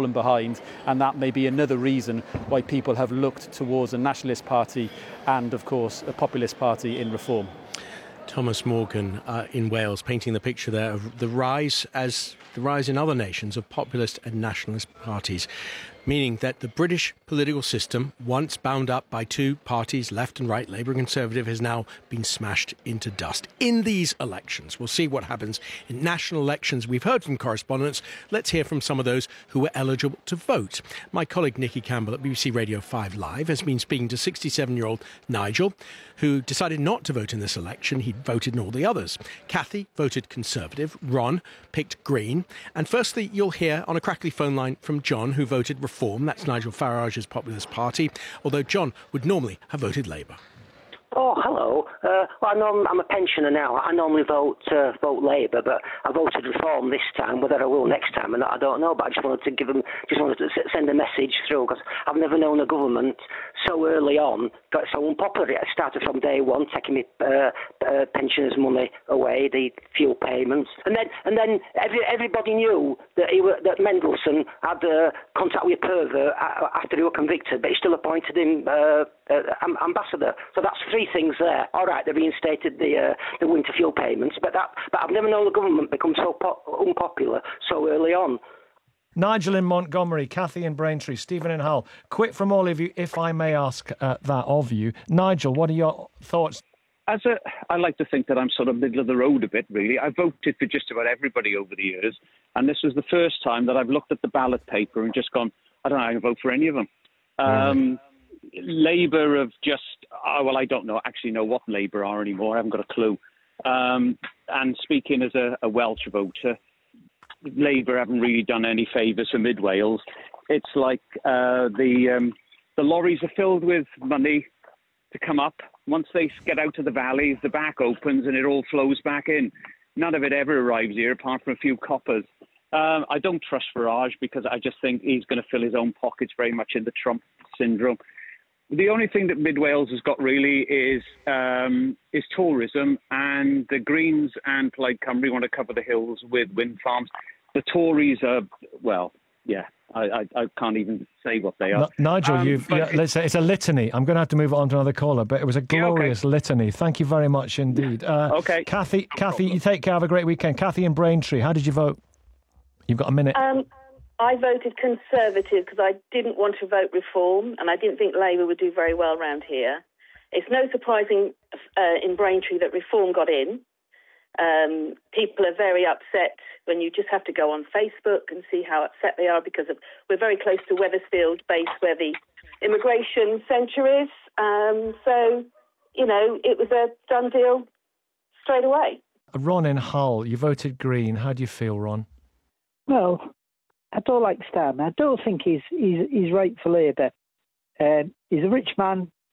fallen behind, and that may be another reason why people have looked towards a nationalist party and, of course, a populist party in Reform. Thomas Morgan in Wales, painting the picture there of the rise in other nations of populist and nationalist parties, meaning that the British political system, once bound up by two parties, left and right, Labour and Conservative, has now been smashed into dust. In these elections, we'll see what happens in national elections. We've heard from correspondents. Let's hear from some of those who were eligible to vote. My colleague Nikki Campbell at BBC Radio 5 Live has been speaking to 67-year-old Nigel, who decided not to vote in this election. He voted in all the others. Kathy voted Conservative. Ron picked Green. And firstly, you'll hear on a crackly phone line from John, who voted Reform. That's Nigel Farage's Populist Party, although John would normally have voted Labour. Oh, hello. Well, I'm a pensioner now. I normally vote Labour, but I voted Reform this time. Whether I will next time or not, I don't know. But I just wanted to send a message through, because I've never known a government so early on got so unpopular. It started from day one, taking me pensioners' money away, the fuel payments, and then everybody knew that that Mendelsohn had contact with a pervert after he was convicted, but he still appointed him ambassador. So that's three things there. All right, they reinstated the winter fuel payments, but I've never known the government become so unpopular so early on. Nigel in Montgomery, Kathy in Braintree, Stephen in Hull. Quick from all of you, if I may ask that of you. Nigel, what are your thoughts? I like to think that I'm sort of middle of the road a bit, really. I voted for just about everybody over the years, and this was the first time that I've looked at the ballot paper and just gone, I don't know, I can vote for any of them. Labour have just, I don't actually know what Labour are anymore. I haven't got a clue. And speaking as a Welsh voter, Labour haven't really done any favours for Mid Wales. It's like the lorries are filled with money to come up. Once they get out of the valleys, the back opens and it all flows back in. None of it ever arrives here, apart from a few coppers. I don't trust Farage, because I just think he's going to fill his own pockets very much in the Trump syndrome. The only thing that Mid Wales has got really is tourism, and the Greens and Plaid Cymru want to cover the hills with wind farms. The Tories are, I can't even say what they are. Nigel, let's say it's a litany. I'm going to have to move on to another caller, but it was a glorious litany. Thank you very much indeed. Okay. Kathy, you take care. Have a great weekend. Kathy in Braintree, how did you vote? You've got a minute. I voted Conservative because I didn't want to vote Reform, and I didn't think Labour would do very well around here. It's no surprising in Braintree that Reform got in. People are very upset when you just have to go on Facebook and see how upset they are, because we're very close to Wethersfield base, where the immigration centre is. So, it was a done deal straight away. Ron in Hull, you voted Green. How do you feel, Ron? Well, I don't like Stan. I don't think he's right for Labour. He's a rich man